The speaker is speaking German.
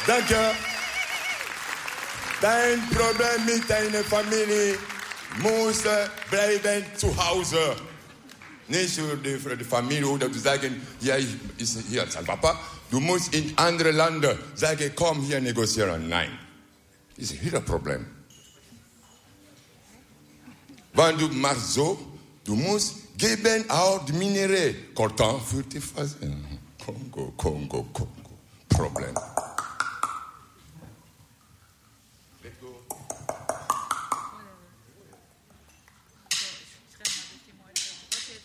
Danke. Dein Problem mit deiner Familie muss bleiben zu Hause. Nicht für die Familie oder zu sagen, ja, ich ist hier als Papa. Du musst in andere Länder sagen, komm hier negozieren. Nein. Das ist ihr Problem. Wenn du machst so, du musst geben auch die Minerais. Coltan für die Phase. Kongo.